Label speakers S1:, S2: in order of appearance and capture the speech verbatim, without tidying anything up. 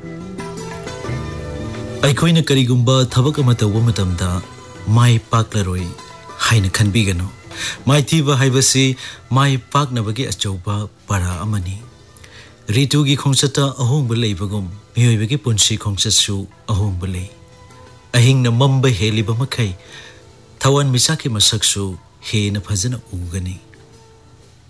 S1: ꯑꯩꯈꯣꯏꯅ ꯀꯔꯤꯒꯨꯝꯕ ꯊꯕꯛ ꯑꯃ ꯇꯧꯕ ꯃꯇꯝꯗ ꯃꯥꯏ ꯄꯥꯛꯂꯔꯣꯏ ꯍꯥꯏꯅ ꯈꯟꯕꯤꯒꯅꯨ ꯃꯥꯏꯊꯤꯕ ꯍꯥꯏꯕꯁꯤ ꯃꯥꯏ ꯄꯥꯛꯅꯕꯒꯤ ꯑꯆꯧꯕ ꯄꯔꯥ ꯑꯃꯅꯤ ꯔꯤꯇꯨꯒꯤ ꯈꯣꯡꯆꯠꯇ ꯑꯍꯣꯡꯕ ꯂꯩꯕꯒꯨꯝ ꯃꯤꯑꯣꯏꯕꯒꯤ ꯄꯨꯟꯁꯤ ꯈꯣꯡꯆꯠꯁꯨ ꯑꯍꯣꯡꯕ ꯂꯩ ꯑꯍꯤꯡꯅ ꯃꯝꯕ ꯍꯦꯜꯂꯤꯕ ꯃꯈꯩ ꯊꯋꯥꯟ ꯃꯤꯆꯥꯛꯀꯤ ꯃꯁꯛꯁꯨ ꯍꯦꯟꯅ ꯐꯖꯅ ꯎꯒꯅꯤ